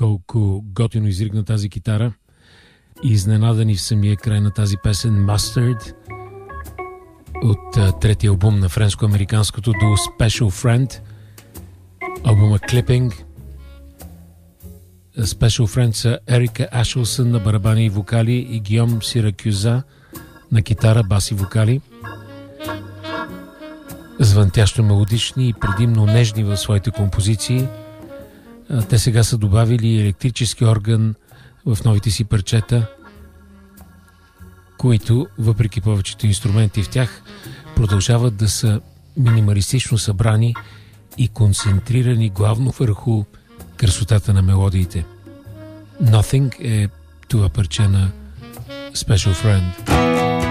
колко готино изригна тази китара. Изненадани в самия край на тази песен Mustard от третия албум на френско-американското дуо Special Friend, албума Clipping. Special Friend са Ерика Ашелсън на барабани и вокали и Гийом Сиракюза на китара, бас и вокали. Звънтящо мелодични и предимно нежни в своите композиции. Те сега са добавили електрически орган в новите си парчета, които, въпреки повечето инструменти в тях, продължават да са минималистично събрани и концентрирани главно върху красотата на мелодиите. Nothing е това парче на Special Friend.